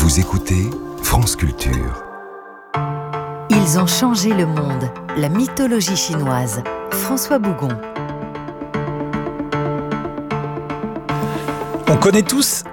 Vous écoutez France Culture. Ils ont changé le monde. La mythologie chinoise. François Bougon. On connaît tous